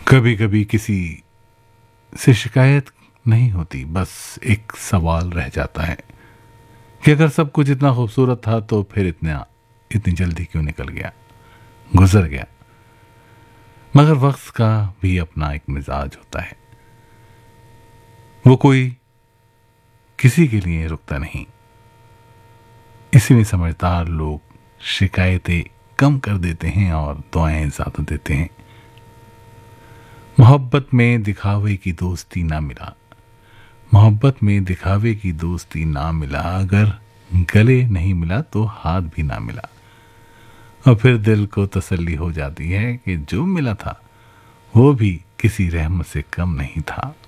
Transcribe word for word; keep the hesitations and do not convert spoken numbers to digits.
कभी कभी किसी से शिकायत नहीं होती, बस एक सवाल रह जाता है कि अगर सब कुछ इतना खूबसूरत था तो फिर इतना इतनी जल्दी क्यों निकल गया, गुजर गया। मगर वक्त का भी अपना एक मिजाज होता है, वो कोई किसी के लिए रुकता नहीं। इसीलिए समझदार लोग शिकायतें कम कर देते हैं और दुआएं ज्यादा देते हैं। मोहब्बत में दिखावे की दोस्ती ना मिला, मोहब्बत में दिखावे की दोस्ती ना मिला, अगर गले नहीं मिला तो हाथ भी ना मिला। और फिर दिल को तसल्ली हो जाती है कि जो मिला था वो भी किसी रहमत से कम नहीं था।